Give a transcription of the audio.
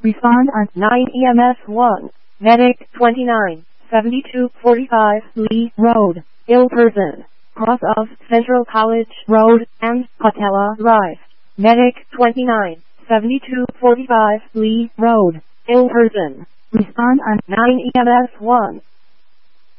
Respond on 9 EMS 1. Medic 29, 7245 Lee Road, ill person, cross of Central College Road and Patella Drive. Medic 29, 7245 Lee Road, ill person. Respond on 9 EMS 1.